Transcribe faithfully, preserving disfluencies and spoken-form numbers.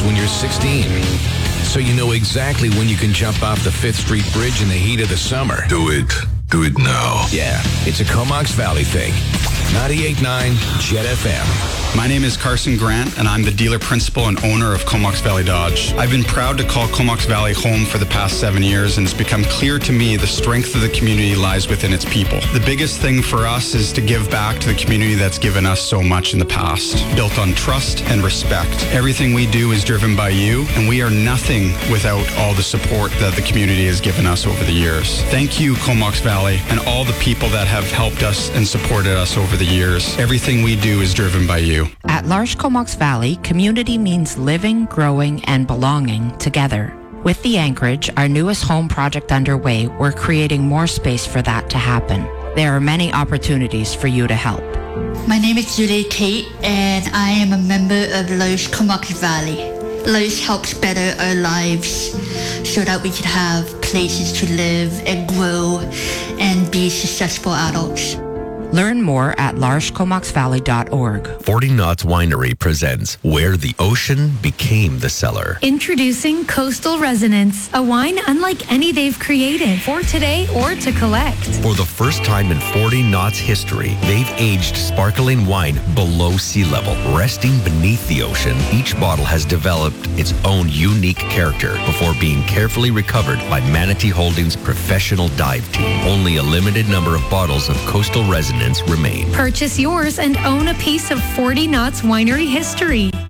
when you're sixteen. So you know exactly when you can jump off the Fifth Street Bridge in the heat of the summer. Do it. Do it now. Yeah, it's a Comox Valley thing. ninety-eight point nine Jet F M. My name is Carson Grant, and I'm the dealer principal and owner of Comox Valley Dodge. I've been proud to call Comox Valley home for the past seven years, and it's become clear to me the strength of the community lies within its people. The biggest thing for us is to give back to the community that's given us so much in the past, built on trust and respect. Everything we do is driven by you, and we are nothing without all the support that the community has given us over the years. Thank you, Comox Valley, and all the people that have helped us and supported us over the years. Everything we do is driven by you. At L'Arche Comox Valley, community means living, growing, and belonging together. With the Anchorage, our newest home project underway, we're creating more space for that to happen. There are many opportunities for you to help. My name is Julie Kate, and I am a member of L'Arche Comox Valley. L'Arche helps better our lives so that we can have places to live and grow and be successful adults. Learn more at l'arche comox valley dot org. forty Knots Winery presents Where the Ocean Became the Cellar. Introducing Coastal Resonance, a wine unlike any they've created for today or to collect. For the first time in forty Knots history, they've aged sparkling wine below sea level, resting beneath the ocean. Each bottle has developed its own unique character before being carefully recovered by Manatee Holdings' professional dive team. Only a limited number of bottles of Coastal Resonance remain. Purchase yours and own a piece of forty Knots winery history.